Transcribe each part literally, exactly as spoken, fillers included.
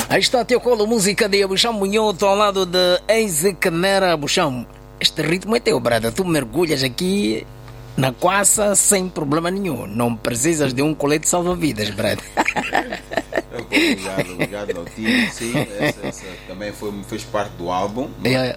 Aí está teu colo, música de Abucham Munhoto ao lado de Eise Canera. Abucham, este ritmo é teu, brada. Tu mergulhas aqui na quassa sem problema nenhum. Não precisas de um colete salva-vidas, brada. Obrigado, obrigado ao time. Sim, essa, essa também foi, fez parte do álbum. É.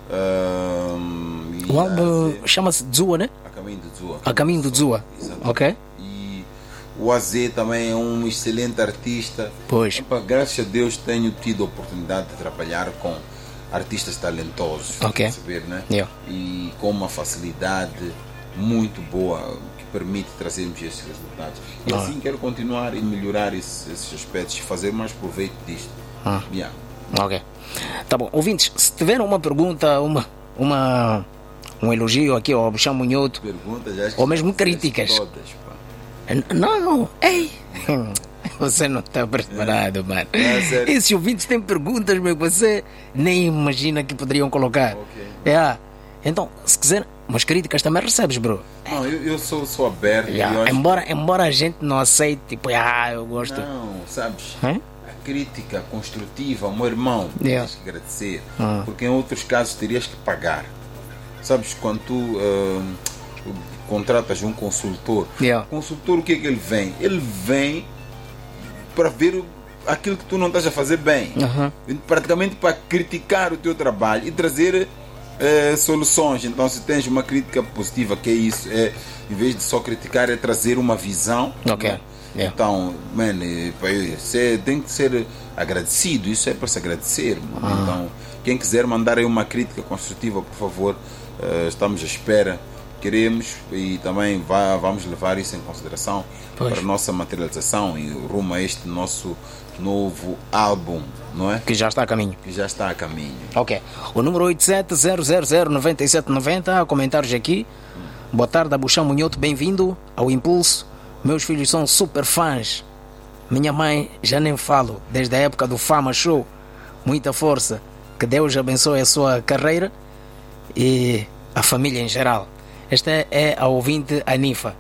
Um, o álbum chama-se Dzua, né? A Caminho do Dzua. A Caminho do Dzua. Ok. E o A Z também é um excelente artista. Pois. Epa, graças a Deus tenho tido a oportunidade de trabalhar com artistas talentosos. Ok. Perceber, né? Yeah. E com uma facilidade muito boa que permite trazermos esses resultados. E Ah. assim quero continuar e melhorar esses, esses aspectos e fazer mais proveito disto. Ah. Yeah. Ok. Tá bom. Ouvintes, se tiveram uma pergunta, uma, uma, um elogio aqui ao Abucham Munhoto, Perguntas, acho que ou mesmo já fizeste críticas. Todas, pá. N- Não, ei! Você não está preparado, mano. É, sério. Esses ouvintes têm perguntas, meu, que você nem imagina que poderiam colocar. Ok. É. Então, se quiser, umas críticas também recebes, bro. Não, eu, eu sou, sou aberto. e Yeah. eu acho Embora, embora a gente não aceite, tipo, ah, eu que- gosto. Não, sabes? Hã? A crítica construtiva, meu irmão, Yeah. tens que agradecer. Ah. Porque em outros casos terias que pagar. Sabes, quando tu ah, contratas um consultor, Yeah. o consultor, o que é que ele vem? Ele vem para ver o- aquilo que tu não estás a fazer bem. Aham. Praticamente para criticar o teu trabalho e trazer eh, soluções. Então, se tens uma crítica positiva, que é isso, é, em vez de só criticar, é trazer uma visão. Ok. Né? Yeah. Então, man, eh, pá, eu- você tem que ser agradecido, isso é para se agradecer. Ah. Então, quem quiser mandar aí uma crítica construtiva, por favor, eh, estamos à espera. Queremos e também vá, vamos levar isso em consideração Pois. para a nossa materialização e rumo a este nosso novo álbum, não é? Que já está a caminho. Que já está a caminho. Ok. O número oito sete zero zero zero nove sete nove zero, comentários aqui. Boa tarde, Abucham Munhoto, bem-vindo ao Impulso. Meus filhos são super fãs. Minha mãe já nem falo, desde a época do Fama Show. Muita força. Que Deus abençoe a sua carreira e a família em geral. Esta é a ouvinte Anifa.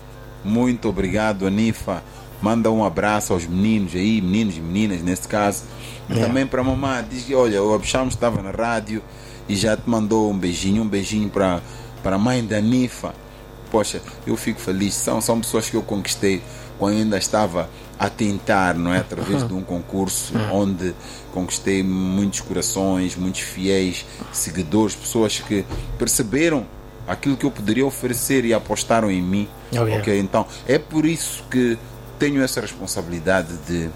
Muito obrigado, Anifa. Manda um abraço aos meninos aí, meninos e meninas nesse caso. E Yeah. também para a mamãe. Diz que, olha, o Abucham estava na rádio e já te mandou um beijinho, um beijinho para, para a mãe da Anifa. Poxa, eu fico feliz. São, são pessoas que eu conquistei quando ainda estava a tentar, não é? Através de um concurso onde conquistei muitos corações, muitos fiéis seguidores, pessoas que perceberam aquilo que eu poderia oferecer e apostaram em mim. Ok. Ok, então é por isso que tenho essa responsabilidade de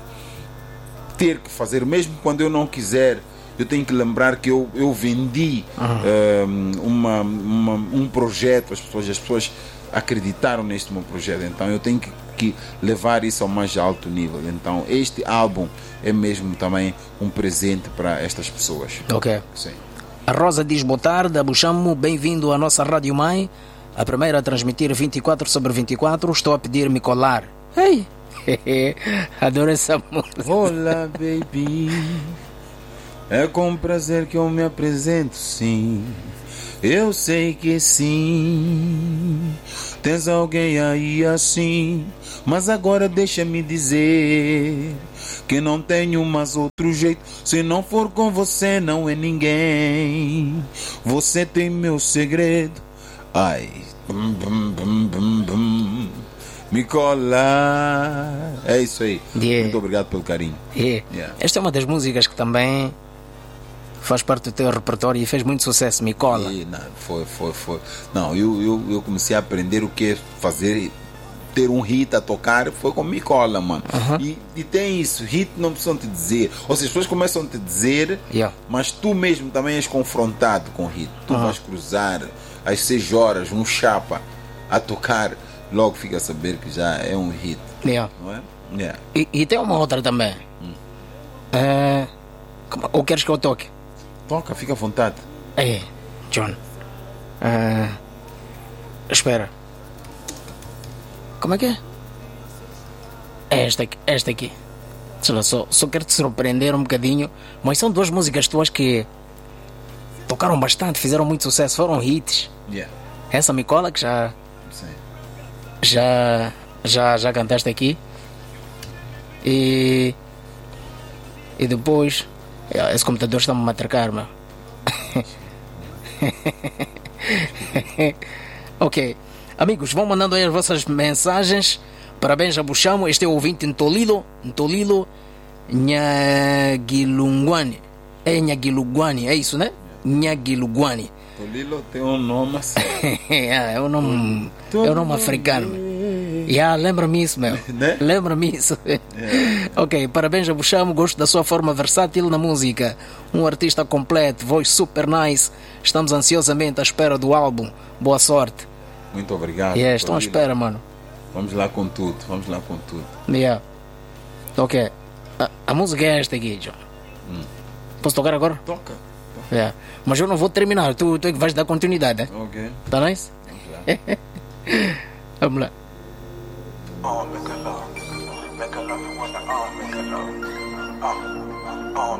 ter que fazer, mesmo quando eu não quiser. Eu tenho que lembrar que eu, eu vendi um, uma, uma, um projeto, as pessoas, as pessoas acreditaram neste meu projeto, então eu tenho que, que levar isso ao mais alto nível. Então este álbum é mesmo também um presente para estas pessoas. Ok. Sim. A Rosa diz boa tarde, Abucham, bem-vindo à nossa Rádio Mãe, a primeira a transmitir vinte e quatro sobre vinte e quatro. Estou a pedir-me colar. Ei! Adoro essa música. Olá, baby. É com prazer que eu me apresento, sim. Eu sei que sim. Tens alguém aí assim. Mas agora deixa-me dizer que não tenho mais outro jeito. Se não for com você, não é ninguém. Você tem meu segredo. Ai, bum, bum, bum, bum, bum. Me cola. É isso aí. Yeah. Muito obrigado pelo carinho. É. Yeah. Esta é uma das músicas que também faz parte do teu repertório e fez muito sucesso, me cola. E, não, foi, foi, foi. Não, eu, eu, eu comecei a aprender o que é fazer, ter um hit a tocar, foi com Micola, mano. Uhum. E, e tem isso, hit não precisam te dizer. Ou seja, as pessoas começam a te dizer, Yeah. mas tu mesmo também és confrontado com hit. Tu Uhum. vais cruzar às seis horas um chapa a tocar, logo fica a saber que já é um hit, Yeah. não é? Yeah. E, e tem uma outra também. É, como- ou queres que eu toque? Toca, fica à vontade. É, John. É, espera. Como é que é? É esta aqui. Esta aqui. Sei lá, só, só quero te surpreender um bocadinho. Mas são duas músicas tuas que tocaram bastante, fizeram muito sucesso, foram hits. Yeah. Essa me cola que já, Sim. já, já, já cantaste aqui. E E depois, yeah, esse computador está-me a matracar, meu. Ok, amigos, vão mandando aí as vossas mensagens. Parabéns a Buchamo. Este é o ouvinte em Tolilo, em Tolilo, Nhagilunguani. É Nhagilunguani, é isso, né? Nhagilunguani. Tolilo tem um nome assim. É, é um nome, é um nome africano. Yeah, lembra-me isso, meu. Né? Lembra-me isso. Ok, parabéns a Buchamo. Gosto da sua forma versátil na música. Um artista completo, voz super nice. Estamos ansiosamente à espera do álbum. Boa sorte. Muito obrigado. Yeah, estão à Tolilo. espera, mano. Vamos lá com tudo, vamos lá com tudo. Yeah. Ok. A, a música é esta aqui, John. Hum. Posso tocar agora? Toca. Yeah. Mas eu não vou terminar. Tu, tu é que vais dar continuidade, né? Ok. Tá nice? Vamos lá. Vamos lá. Oh, make a love, make a love, you wanna oh, make a love, oh, oh,